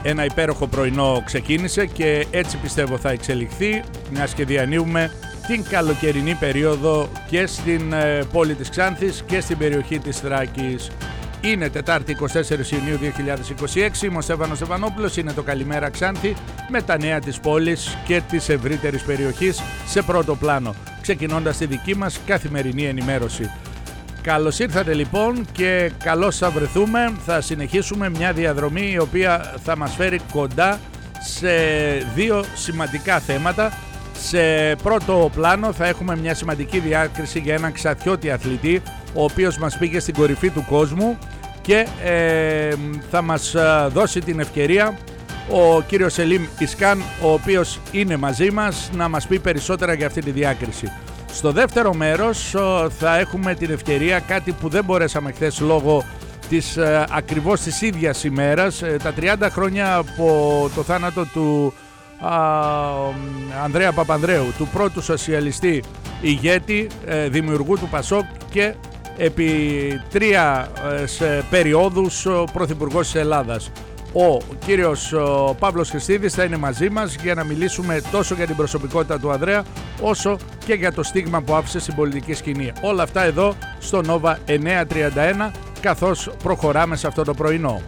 Ένα υπέροχο πρωινό ξεκίνησε και έτσι πιστεύω θα εξελιχθεί, μιας και διανύουμε την καλοκαιρινή περίοδο και στην πόλη της Ξάνθης και στην περιοχή της Θράκης. Είναι Τετάρτη 24 Ιουνίου 2026, είμαι ο Στέφανος Στεφανόπουλος, είναι το Καλημέρα Ξάνθη με τα νέα της πόλης και της ευρύτερης περιοχής σε πρώτο πλάνο, ξεκινώντας τη δική μας καθημερινή ενημέρωση. Καλώς ήρθατε λοιπόν και καλώς θα βρεθούμε. Θα συνεχίσουμε μια διαδρομή η οποία θα μας φέρει κοντά σε δύο σημαντικά θέματα. Σε πρώτο πλάνο θα έχουμε μια σημαντική διάκριση για έναν ξαθιώτη αθλητή, ο οποίος μας πήγε στην κορυφή του κόσμου και θα μας δώσει την ευκαιρία ο κύριος Σελίμ Ισκάν, ο οποίος είναι μαζί μας, να μας πει περισσότερα για αυτή τη διάκριση. Στο δεύτερο μέρος θα έχουμε την ευκαιρία, κάτι που δεν μπορέσαμε χθες λόγω της ακριβώς της ίδιας ημέρας, τα 30 χρόνια από το θάνατο του Ανδρέα Παπανδρέου, του πρώτου σοσιαλιστή ηγέτη, δημιουργού του ΠΑΣΟΚ και επί 3 περιόδους πρωθυπουργός της Ελλάδας. Ο κύριος Παύλος Χριστίδης θα είναι μαζί μας για να μιλήσουμε τόσο για την προσωπικότητα του Ανδρέα όσο και για το στίγμα που άφησε στην πολιτική σκηνή. Όλα αυτά εδώ στο Nova 931 καθώς προχωράμε σε αυτό το πρωινό.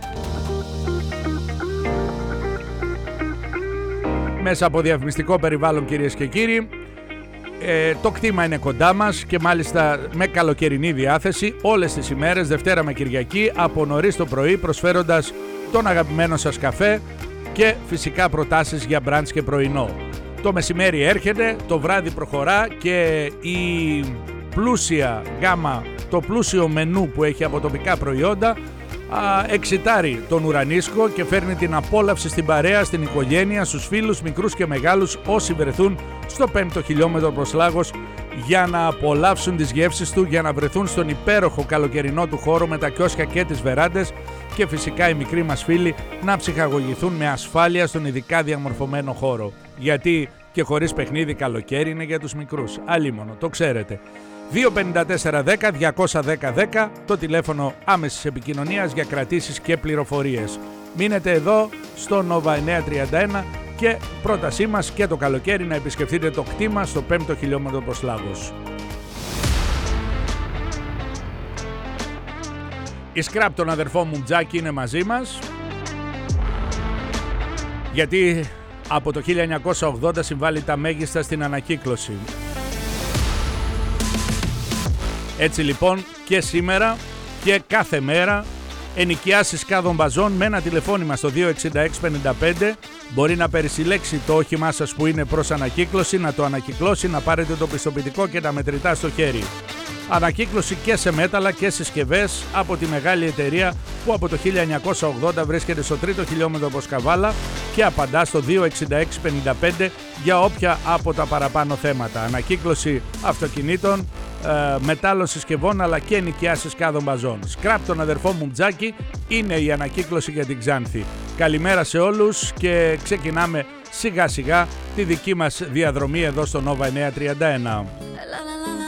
Μέσα από διαφημιστικό περιβάλλον, κυρίες και κύριοι, το κτήμα είναι κοντά μας και μάλιστα με καλοκαιρινή διάθεση όλες τις ημέρες, Δευτέρα με Κυριακή, από νωρίς το πρωί, προσφέροντας τον αγαπημένο σας καφέ και φυσικά προτάσεις για μπραντς και πρωινό. Το μεσημέρι έρχεται, το βράδυ προχωρά και η πλούσια γάμα, το πλούσιο μενού που έχει από τοπικά προϊόντα εξητάρει τον ουρανίσκο και φέρνει την απόλαυση στην παρέα, στην οικογένεια, στους φίλους μικρούς και μεγάλους όσοι βρεθούν στο 5ο χιλιόμετρο προς Λάγος για να απολαύσουν τις γεύσεις του, για να βρεθούν στον υπέροχο καλοκαιρινό του χώρο με τα κιόσια και τις βεράντες και φυσικά οι μικροί μας φίλοι να ψυχαγωγηθούν με ασφάλεια στον ειδικά διαμορφωμένο χώρο. Γιατί και χωρίς παιχνίδι καλοκαίρι είναι για τους μικρούς. Αλίμονο, το ξέρετε. 254-10-210-10 το τηλέφωνο άμεσης επικοινωνίας για κρατήσεις και πληροφορίες. Μείνετε εδώ στο Nova 931 και πρότασή μας και το καλοκαίρι να επισκεφτείτε το κτήμα στο 5ο χιλιόμετρο προς Λάγος. Η Σκράπ, τον αδερφό μου Τζάκη, είναι μαζί μας γιατί από το 1980 συμβάλλει τα μέγιστα στην ανακύκλωση. Έτσι λοιπόν και σήμερα και κάθε μέρα ενοικιάσεις κάδων μπαζών με ένα τηλεφώνημα στο 26655 μπορεί να περισυλλέξει το όχημά σας που είναι προς ανακύκλωση, να το ανακυκλώσει, να πάρετε το πιστοποιητικό και τα μετρητά στο χέρι. Ανακύκλωση και σε μέταλλα και συσκευές από τη μεγάλη εταιρεία που από το 1980 βρίσκεται στο 3ο χιλιόμετρο προς Καβάλα και απαντά στο 26655 για όποια από τα παραπάνω θέματα. Ανακύκλωση αυτοκινήτων, μετάλλων συσκευών αλλά και ενοικιάσεις κάδων μπαζών. Σκράπ, τον αδερφό μου Τζάκη, είναι η ανακύκλωση για την Ξάνθη. Καλημέρα σε όλους και ξεκινάμε σιγά σιγά τη δική μας διαδρομή εδώ στο Nova 931.